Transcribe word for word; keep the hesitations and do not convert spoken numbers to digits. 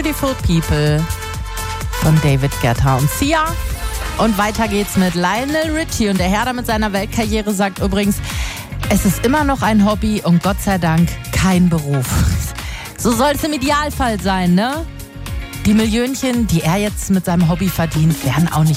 Beautiful People von David Guetta und Sia. Und weiter geht's mit Lionel Richie. Und der Herr da mit seiner Weltkarriere sagt übrigens, es ist immer noch ein Hobby und Gott sei Dank kein Beruf. So soll es im Idealfall sein, ne? Die Millionchen, die er jetzt mit seinem Hobby verdient, wären auch nicht